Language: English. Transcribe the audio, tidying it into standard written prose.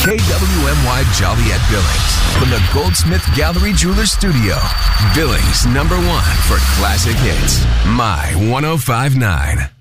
KWMY Joliet Billings from the Goldsmith Gallery Jewelers Studio. Billings #1 for classic hits. My 105.9.